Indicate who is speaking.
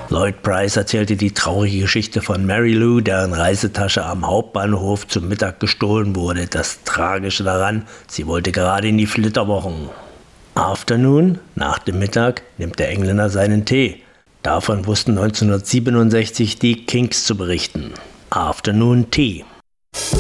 Speaker 1: Lloyd Price erzählte die traurige Geschichte von Mary Lou, deren Reisetasche am Hauptbahnhof zum Mittag gestohlen wurde. Das Tragische daran, sie wollte gerade in die Flitterwochen. Afternoon, nach dem Mittag, nimmt der Engländer seinen Tee. Davon wussten 1967 die Kinks zu berichten. Afternoon Tea.